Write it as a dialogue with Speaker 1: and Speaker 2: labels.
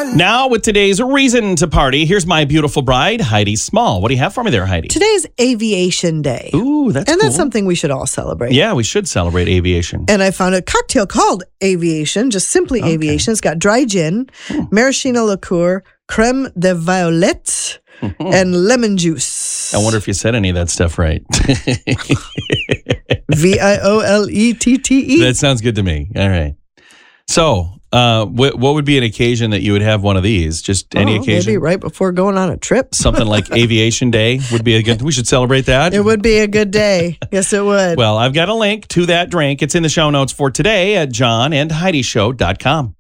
Speaker 1: Now with today's reason to party, here's my beautiful bride, Heidi Small. What do you have for me there, Heidi?
Speaker 2: Today's Aviation Day.
Speaker 1: Ooh, that's
Speaker 2: And
Speaker 1: cool.
Speaker 2: that's something we should all celebrate.
Speaker 1: Yeah, we should celebrate aviation.
Speaker 2: And I found a cocktail called Aviation, just simply Aviation. It's got dry gin, maraschino liqueur, creme de violette, and lemon juice.
Speaker 1: I wonder if you said any of that stuff right.
Speaker 2: Violette.
Speaker 1: That sounds good to me. All right. So, what would be an occasion that you would have one of these? Just any occasion?
Speaker 2: Maybe right before going on a trip.
Speaker 1: Something like Aviation Day would be a good. We should celebrate that.
Speaker 2: It would be a good day. Yes, it would.
Speaker 1: Well, I've got a link to that drink. It's in the show notes for today at johnandheidishow.com.